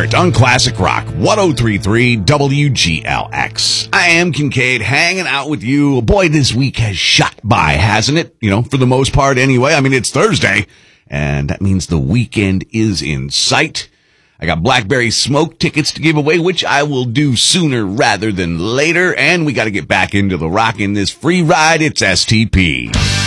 Start on Classic Rock 1033 WGLX. I am Kincaid, hanging out with you. Boy, this week has shot by, hasn't it? For the most part anyway. I mean, it's Thursday, and that means the weekend is in sight. I got Blackberry Smoke tickets to give away, which I will do sooner rather than later, and we got to get back into the rock in this free ride. It's STP.